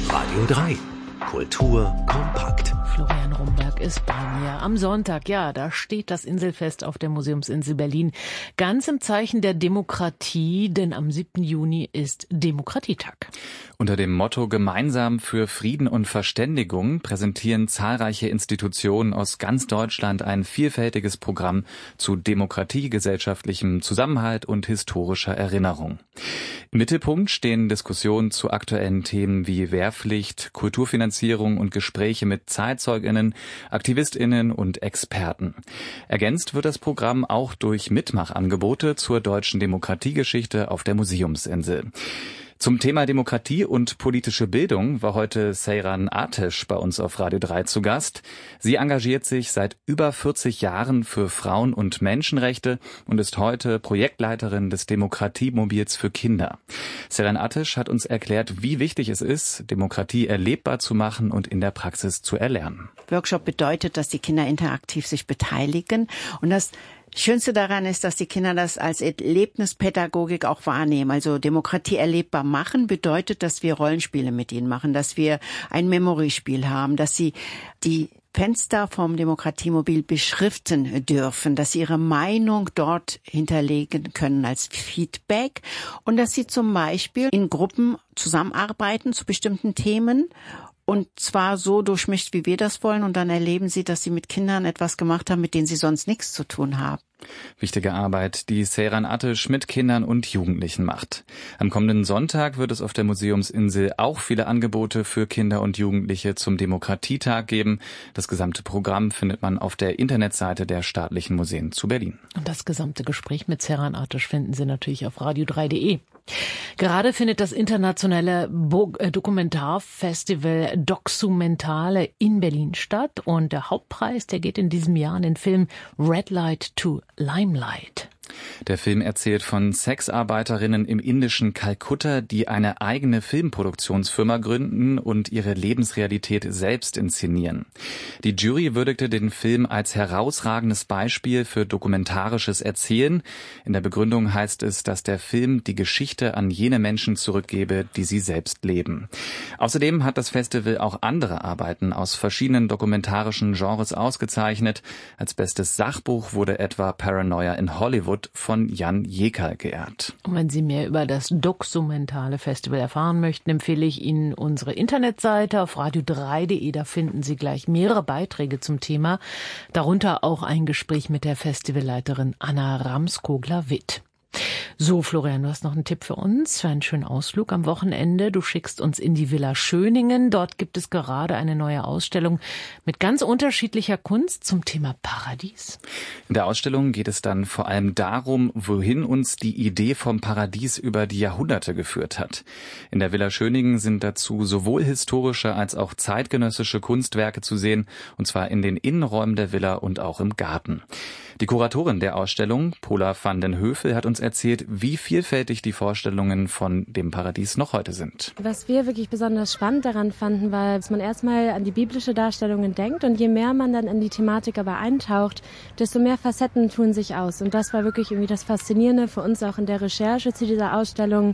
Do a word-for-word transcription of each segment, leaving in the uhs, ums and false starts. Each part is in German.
Radio drei. Kultur kompakt. Florian Rumberg ist bei mir. Am Sonntag, ja, da steht das Inselfest auf der Museumsinsel Berlin. Ganz im Zeichen der Demokratie, denn am siebten Juni ist Demokratietag. Unter dem Motto Gemeinsam für Frieden und Verständigung präsentieren zahlreiche Institutionen aus ganz Deutschland ein vielfältiges Programm zu Demokratie, gesellschaftlichem Zusammenhalt und historischer Erinnerung. Im Mittelpunkt stehen Diskussionen zu aktuellen Themen wie Wehrpflicht, Kulturfinanzierung und Gespräche mit ZeitzeugInnen, AktivistInnen und Experten. Ergänzt wird das Programm auch durch Mitmachangebote zur deutschen Demokratiegeschichte auf der Museumsinsel. Zum Thema Demokratie und politische Bildung war heute Seyran Ateş bei uns auf Radio drei zu Gast. Sie engagiert sich seit über vierzig Jahren für Frauen- und Menschenrechte und ist heute Projektleiterin des Demokratiemobils für Kinder. Seyran Ateş hat uns erklärt, wie wichtig es ist, Demokratie erlebbar zu machen und in der Praxis zu erlernen. Workshop bedeutet, dass die Kinder interaktiv sich beteiligen und das Schönste daran ist, dass die Kinder das als Erlebnispädagogik auch wahrnehmen. Also Demokratie erlebbar machen bedeutet, dass wir Rollenspiele mit ihnen machen, dass wir ein Memory-Spiel haben, dass sie die Fenster vom Demokratiemobil beschriften dürfen, dass sie ihre Meinung dort hinterlegen können als Feedback und dass sie zum Beispiel in Gruppen zusammenarbeiten zu bestimmten Themen. Und zwar so durchmischt, wie wir das wollen. Und dann erleben sie, dass sie mit Kindern etwas gemacht haben, mit denen sie sonst nichts zu tun haben. Wichtige Arbeit, die Seyran Ateş mit Kindern und Jugendlichen macht. Am kommenden Sonntag wird es auf der Museumsinsel auch viele Angebote für Kinder und Jugendliche zum Demokratietag geben. Das gesamte Programm findet man auf der Internetseite der Staatlichen Museen zu Berlin. Und das gesamte Gespräch mit Seyran Ateş finden Sie natürlich auf radio drei punkt de. Gerade findet das internationale Bo- äh, Dokumentarfestival Doxumentale in Berlin statt und der Hauptpreis, der geht in diesem Jahr an den Film Red Light to Limelight. Der Film erzählt von Sexarbeiterinnen im indischen Kalkutta, die eine eigene Filmproduktionsfirma gründen und ihre Lebensrealität selbst inszenieren. Die Jury würdigte den Film als herausragendes Beispiel für dokumentarisches Erzählen. In der Begründung heißt es, dass der Film die Geschichte an jene Menschen zurückgebe, die sie selbst leben. Außerdem hat das Festival auch andere Arbeiten aus verschiedenen dokumentarischen Genres ausgezeichnet. Als bestes Sachbuch wurde etwa Paranoia in Hollywood von Jan Jekal geehrt. Und wenn Sie mehr über das Doxumentale Festival erfahren möchten, empfehle ich Ihnen unsere Internetseite auf radio drei punkt de. Da finden Sie gleich mehrere Beiträge zum Thema, darunter auch ein Gespräch mit der Festivalleiterin Anna Ramskogler-Witt. So, Florian, du hast noch einen Tipp für uns, für einen schönen Ausflug am Wochenende. Du schickst uns in die Villa Schöningen. Dort gibt es gerade eine neue Ausstellung mit ganz unterschiedlicher Kunst zum Thema Paradies. In der Ausstellung geht es dann vor allem darum, wohin uns die Idee vom Paradies über die Jahrhunderte geführt hat. In der Villa Schöningen sind dazu sowohl historische als auch zeitgenössische Kunstwerke zu sehen, und zwar in den Innenräumen der Villa und auch im Garten. Die Kuratorin der Ausstellung, Pola van den Heuvel, hat uns erzählt, wie vielfältig die Vorstellungen von dem Paradies noch heute sind. Was wir wirklich besonders spannend daran fanden, war, dass man erstmal an die biblische Darstellungen denkt und je mehr man dann in die Thematik aber eintaucht, desto mehr Facetten tun sich aus. Und das war wirklich irgendwie das Faszinierende für uns auch in der Recherche zu dieser Ausstellung,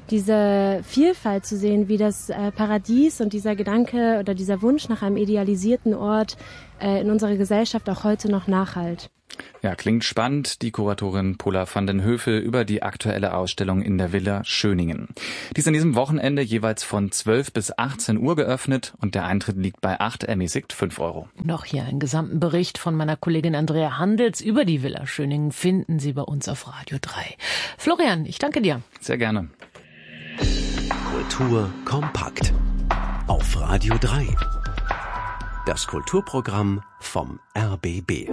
diese Vielfalt zu sehen, wie das Paradies und dieser Gedanke oder dieser Wunsch nach einem idealisierten Ort in unserer Gesellschaft auch heute noch nachhallt. Ja, klingt spannend. Die Kuratorin Pola van den Heuvel über die aktuelle Ausstellung in der Villa Schöningen. Die ist an diesem Wochenende jeweils von zwölf bis achtzehn Uhr geöffnet und der Eintritt liegt bei acht, ermäßigt fünf Euro. Noch hier einen gesamten Bericht von meiner Kollegin Andrea Handels über die Villa Schöningen finden Sie bei uns auf Radio drei. Florian, ich danke dir. Sehr gerne. Kultur kompakt. Auf Radio drei. Das Kulturprogramm vom R B B.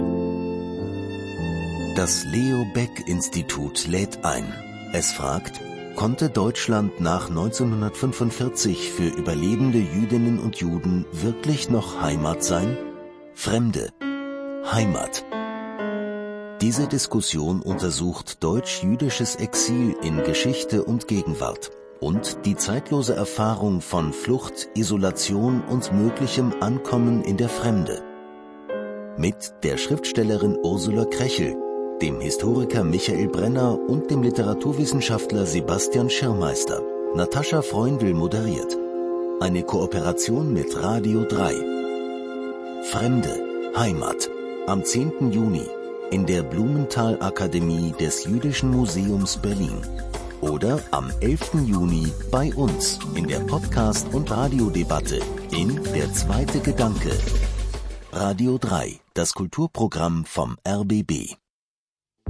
Das Leo Baeck Institut lädt ein. Es fragt, konnte Deutschland nach neunzehnhundertfünfundvierzig für überlebende Jüdinnen und Juden wirklich noch Heimat sein? Fremde. Heimat. Diese Diskussion untersucht deutsch-jüdisches Exil in Geschichte und Gegenwart und die zeitlose Erfahrung von Flucht, Isolation und möglichem Ankommen in der Fremde. Mit der Schriftstellerin Ursula Krechel, dem Historiker Michael Brenner und dem Literaturwissenschaftler Sebastian Schirmeister. Natascha Freundl moderiert. Eine Kooperation mit Radio drei. Fremde, Heimat. Am zehnten Juni in der Blumenthal-Akademie des Jüdischen Museums Berlin. Oder am elften Juni bei uns in der Podcast- und Radiodebatte in Der zweite Gedanke. Radio drei, das Kulturprogramm vom R B B.